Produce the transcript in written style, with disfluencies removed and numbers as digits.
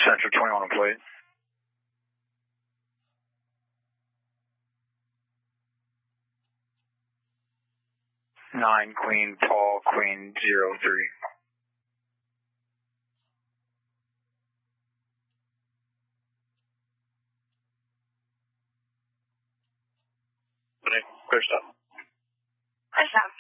Central 21 on plate. 9 Queen Paul Queen 03. Clear stop. Clear stop.